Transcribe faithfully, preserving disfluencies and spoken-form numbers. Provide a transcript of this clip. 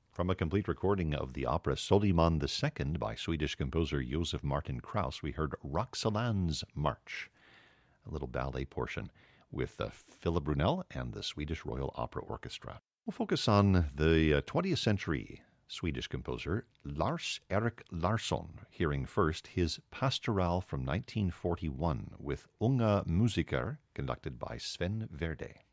From a complete recording of the opera Soliman the Second by Swedish composer Josef Martin Krauss, we heard Roxolan's March, a little ballet portion with uh, Philip Brunel and the Swedish Royal Opera Orchestra. We'll focus on the uh, twentieth century Swedish composer Lars-Erik Larsson, hearing first his Pastoral from nineteen forty-one with Unga Musiker, conducted by Sven Verde.